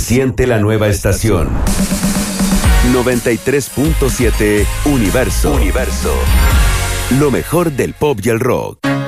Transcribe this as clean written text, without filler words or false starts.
Siente la nueva estación. 93.7 Universo. Lo mejor del pop y el rock.